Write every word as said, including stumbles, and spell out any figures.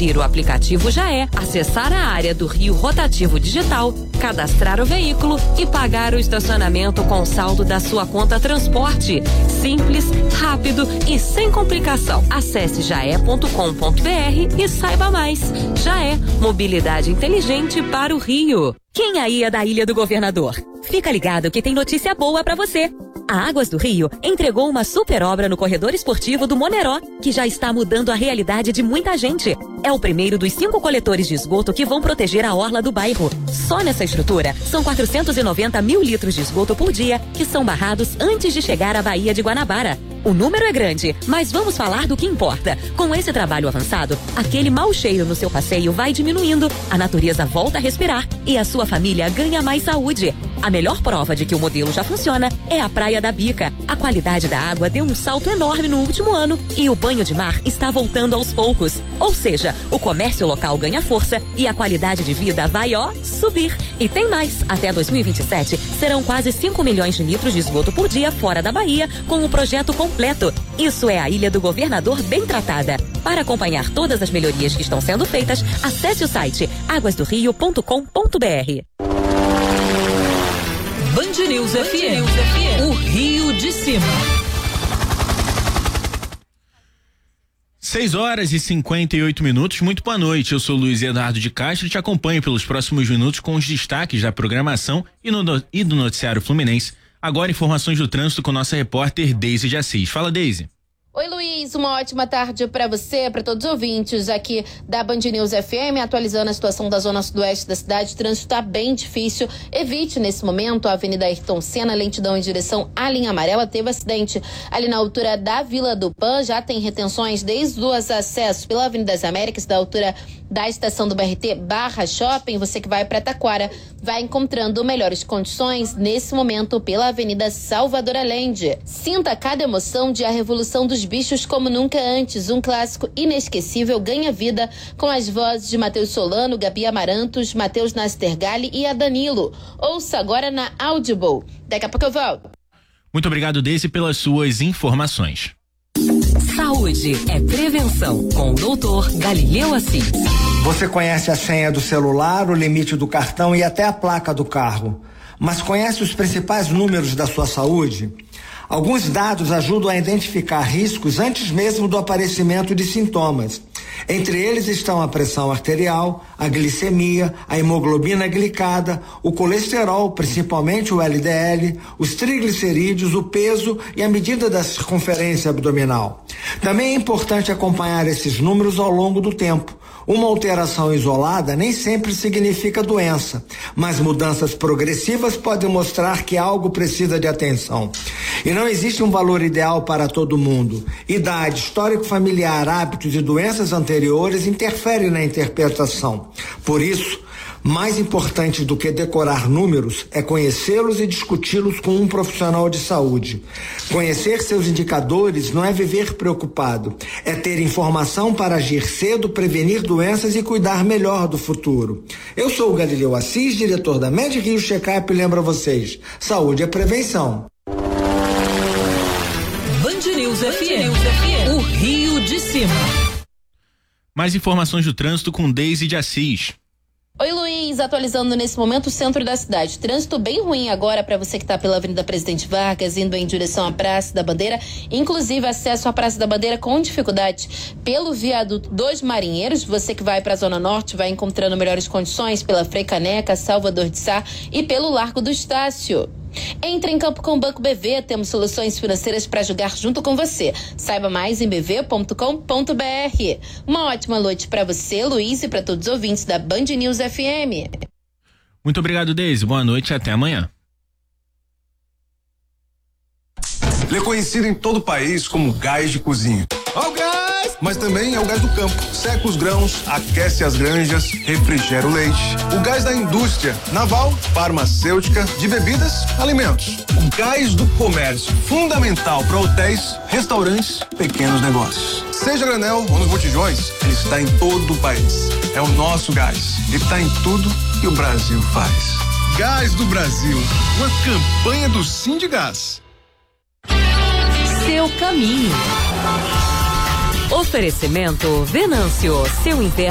abrir o aplicativo Jaé, acessar a área do Rio Rotativo Digital, cadastrar o veículo e pagar o estacionamento com saldo da sua conta transporte. Simples, rápido e sem complicação. Acesse jaé ponto com ponto br e saiba mais. Jaé, mobilidade inteligente para o Rio. Quem aí é da Ilha do Governador? Fica ligado que tem notícia boa pra você. A Águas do Rio entregou uma super obra no corredor esportivo do Moneró, que já está mudando a realidade de muita gente. É o primeiro dos cinco coletores de esgoto que vão proteger a orla do bairro. Só nessa estrutura, são quatrocentos e noventa mil litros de esgoto por dia que são barrados antes de chegar à Baía de Guanabara. O número é grande, mas vamos falar do que importa. Com esse trabalho avançado, aquele mau cheiro no seu passeio vai diminuindo, a natureza volta a respirar e a sua família ganha mais saúde. A melhor prova de que o modelo já funciona é a Praia da Bica. A qualidade da água deu um salto enorme no último ano e o banho de mar está voltando aos poucos. Ou seja, o comércio local ganha força e a qualidade de vida vai, ó, subir. E tem mais. Até dois mil e vinte e sete, serão quase cinco milhões de litros de esgoto por dia fora da Bahia com o projeto completo. Isso é a Ilha do Governador bem tratada. Para acompanhar todas as melhorias que estão sendo feitas, acesse o site águas do rio ponto com ponto br. Band News F M, o Rio de Cima. seis horas e cinquenta e oito minutos, muito boa noite. Eu sou Luiz Eduardo de Castro e te acompanho pelos próximos minutos com os destaques da programação e, no, e do noticiário fluminense. Agora informações do trânsito com nossa repórter Deise de Assis. Fala, Deise. Oi, Luiz, uma ótima tarde para você, para todos os ouvintes aqui da Band News F M, atualizando a situação da zona sudoeste da cidade. O trânsito está bem difícil. Evite nesse momento a Avenida Ayrton Senna, lentidão em direção à linha amarela. Teve acidente ali na altura da Vila do Pan, já tem retenções desde os acessos pela Avenida das Américas, da altura da estação do B R T Barra Shopping. Você que vai para Taquara vai encontrando melhores condições nesse momento pela Avenida Salvador Allende. Sinta cada emoção de A Revolução dos Bichos como nunca antes. Um clássico inesquecível ganha vida com as vozes de Matheus Solano, Gabi Amarantos, Matheus Nastergalli e a Danilo. Ouça agora na Audible. Daqui a pouco eu volto. Muito obrigado, Deise, pelas suas informações. Saúde é prevenção com o doutor Galileu Assis. Você conhece a senha do celular, o limite do cartão e até a placa do carro, mas conhece os principais números da sua saúde? Alguns dados ajudam a identificar riscos antes mesmo do aparecimento de sintomas. Entre eles estão a pressão arterial, a glicemia, a hemoglobina glicada, o colesterol, principalmente o L D L, os triglicerídeos, o peso e a medida da circunferência abdominal. Também é importante acompanhar esses números ao longo do tempo. Uma alteração isolada nem sempre significa doença, mas mudanças progressivas podem mostrar que algo precisa de atenção. E não existe um valor ideal para todo mundo. Idade, histórico familiar, hábitos e doenças anteriores interferem na interpretação. Por isso, mais importante do que decorar números é conhecê-los e discuti-los com um profissional de saúde. Conhecer seus indicadores não é viver preocupado, é ter informação para agir cedo, prevenir doenças e cuidar melhor do futuro. Eu sou o Galileu Assis, diretor da Med Rio Checkup, e lembro a vocês, saúde é prevenção. Band News F M, o Rio de Cima. Mais informações do trânsito com Deise de Assis. Oi, Luiz, atualizando nesse momento o centro da cidade. Trânsito bem ruim agora para você que está pela Avenida Presidente Vargas, indo em direção à Praça da Bandeira. Inclusive, acesso à Praça da Bandeira com dificuldade pelo viaduto dos Marinheiros. Você que vai para a Zona Norte vai encontrando melhores condições pela Frei Caneca, Salvador de Sá e pelo Largo do Estácio. Entre em campo com o Banco B V, temos soluções financeiras para jogar junto com você. Saiba mais em b v ponto com ponto b r. Uma ótima noite para você, Luiz, e para todos os ouvintes da Band News F M. Muito obrigado, Deise. Boa noite e até amanhã. Ele é conhecido em todo o país como gás de cozinha. Ó o gás! Mas também é o gás do campo. Seca os grãos, aquece as granjas, refrigera o leite. O gás da indústria naval, farmacêutica, de bebidas, alimentos. O gás do comércio, fundamental para hotéis, restaurantes, pequenos negócios. Seja granel ou nos botijões, ele está em todo o país. É o nosso gás. Ele está em tudo que o Brasil faz. Gás do Brasil, uma campanha do Sindigás. Seu caminho. Oferecimento Venâncio, seu inverno